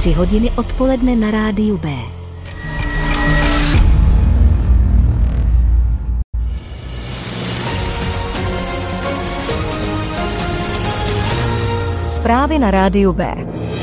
3 hodiny odpoledne na rádiu B. Zprávy na rádiu B.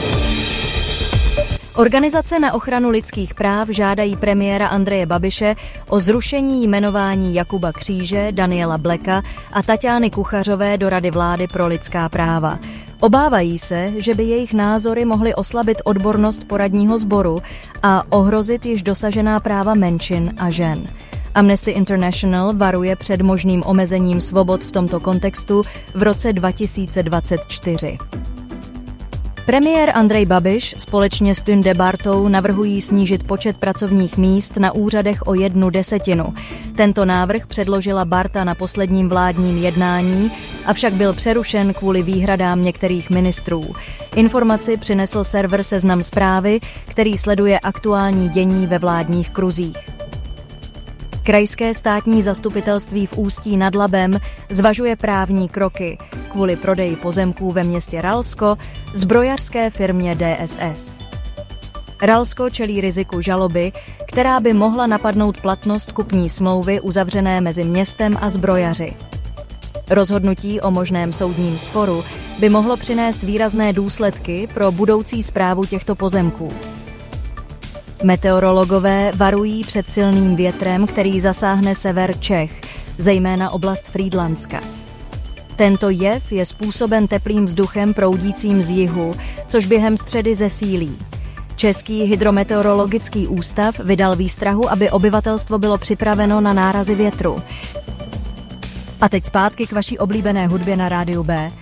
Organizace na ochranu lidských práv žádají premiéra Andreje Babiše o zrušení jmenování Jakuba Kříže, Daniela Bleka a Taťány Kuchařové do Rady vlády pro lidská práva. Obávají se, že by jejich názory mohly oslabit odbornost poradního sboru a ohrozit již dosažená práva menšin a žen. Amnesty International varuje před možným omezením svobod v tomto kontextu v roce 2024. Premiér Andrej Babiš společně s Tunde Bartou navrhují snížit počet pracovních míst na úřadech o 1/10. Tento návrh předložila Barta na posledním vládním jednání, avšak byl přerušen kvůli výhradám některých ministrů. Informaci přinesl server Seznam Zprávy, který sleduje aktuální dění ve vládních kruzích. Krajské státní zastupitelství v Ústí nad Labem zvažuje právní kroky kvůli prodeji pozemků ve městě Ralsko zbrojařské firmě DSS. Ralsko čelí riziku žaloby, která by mohla napadnout platnost kupní smlouvy uzavřené mezi městem a zbrojaři. Rozhodnutí o možném soudním sporu by mohlo přinést výrazné důsledky pro budoucí správu těchto pozemků. Meteorologové varují před silným větrem, který zasáhne sever Čech, zejména oblast Frýdlantska. Tento jev je způsoben teplým vzduchem proudícím z jihu, což během středy zesílí. Český hydrometeorologický ústav vydal výstrahu, aby obyvatelstvo bylo připraveno na nárazy větru. A teď zpátky k vaší oblíbené hudbě na rádiu B.